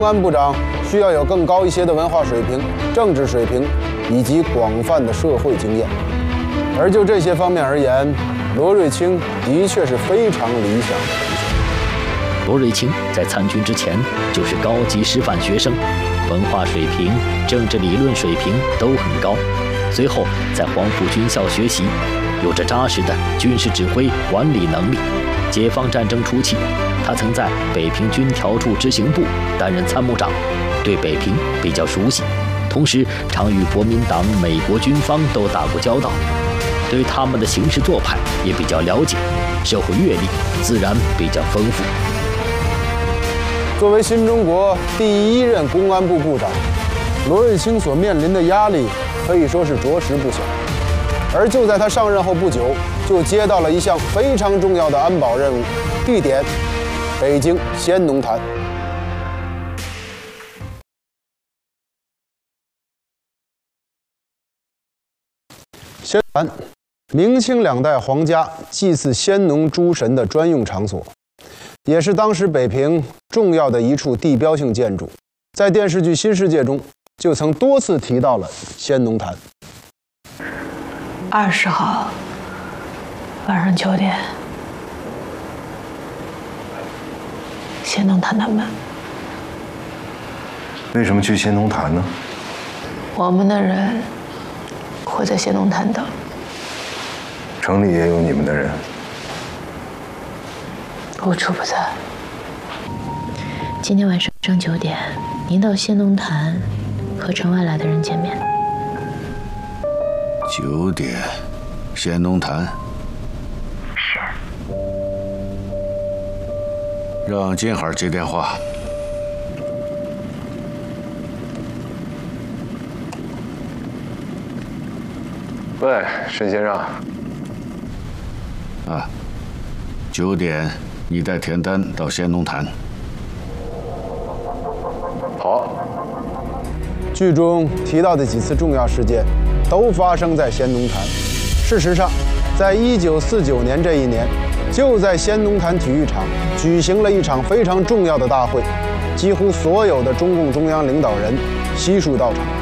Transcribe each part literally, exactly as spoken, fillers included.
公安部长需要有更高一些的文化水平、政治水平以及广泛的社会经验。而就这些方面而言，罗瑞卿的确是非常理想的人选。 罗瑞卿在参军之前就是高级师范学生，文化水平、政治理论水平都很高。随后在黄埔军校学习，有着扎实的军事指挥管理能力。解放战争初期，他曾在北平军调处执行部担任参谋长，对北平比较熟悉，同时常与国民党、美国军方都打过交道，对他们的行事做派也比较了解，社会阅历自然比较丰富。 作为新中国第一任公安部部长，罗瑞卿所面临的压力可以说是着实不小。而就在他上任后不久，就接到了一项非常重要的安保任务，地点北京先农坛。先农坛，明清两代皇家祭祀先农诸神的专用场所，也是当时北平重要的一处地标性建筑。在电视剧《新世界》中，就曾多次提到了先农坛。 二十号晚上九点，先农坛南门。 为什么去先农坛呢？ 我们的人会在先农坛等。 城里也有你们的人。 无处不在。 今天晚上九点，您到先农坛和城外来的人见面。 九点，先农坛。 是。 让金海接电话。 喂，沈先生。 啊，九点，你带田丹到先农坛。 好。 剧中提到的几次重要事件，都发生在先农坛。事实上，在一九四九年这一年，就在先农坛体育场举行了一场非常重要的大会，几乎所有的中共中央领导人悉数到场。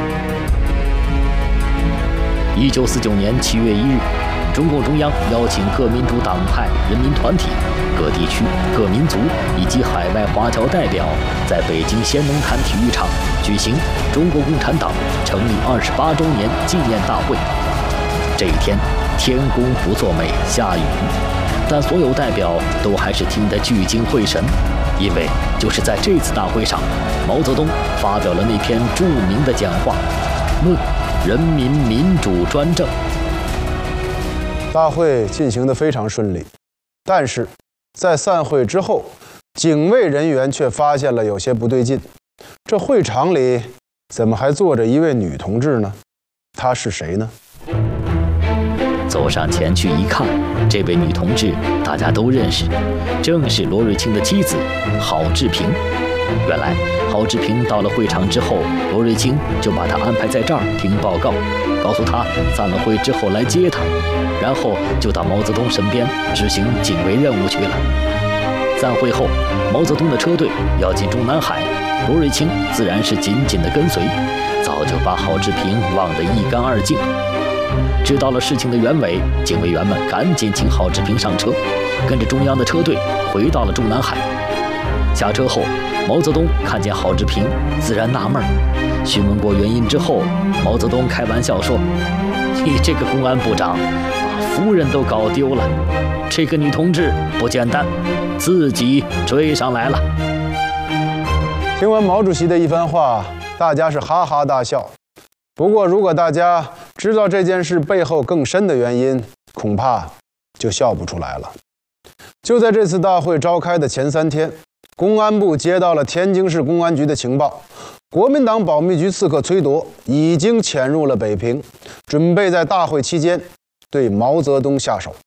一九四九年七月一日，中共中央邀请各民主党派、人民团体、各地区、各民族以及海外华侨代表，在北京先农坛体育场举行中国共产党成立二十八周年纪念大会。这一天，天公不作美，下雨，但所有代表都还是听得聚精会神，因为就是在这次大会上，毛泽东发表了那篇著名的讲话，论人民民主专政。 大会进行得非常顺利，但是在散会之后，警卫人员却发现了有些不对劲。这会场里怎么还坐着一位女同志呢？她是谁呢？ 走上前去一看，这位女同志大家都认识，正是罗瑞卿的妻子郝志平。原来郝志平到了会场之后，罗瑞卿就把他安排在这儿听报告，告诉他散了会之后来接他，然后就到毛泽东身边执行警卫任务去了。散会后，毛泽东的车队要进中南海，罗瑞卿自然是紧紧地跟随，早就把郝志平忘得一干二净。知道了事情的原委，警卫员们赶紧请郝志平上车，跟着中央的车队回到了中南海。下车后，毛泽东看见郝志平，自然纳闷。询问过原因之后，毛泽东开玩笑说：“你这个公安部长，把夫人都搞丢了，这个女同志不简单，自己追上来了。” 听完毛主席的一番话，大家是哈哈大笑。不过，如果大家知道这件事背后更深的原因，恐怕就笑不出来了。就在这次大会召开的前三天，公安部接到了天津市公安局的情报，国民党保密局刺客崔铎已经潜入了北平，准备在大会期间对毛泽东下手。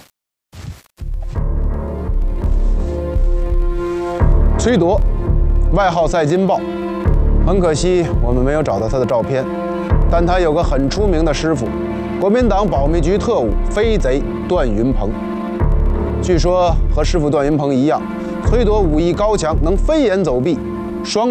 崔铎，外号赛金豹，很可惜我们没有找到他的照片，但他有个很出名的师傅，国民党保密局特务飞贼段云鹏。据说和师傅段云鹏一样，崔铎武艺高强，能飞檐走壁， 双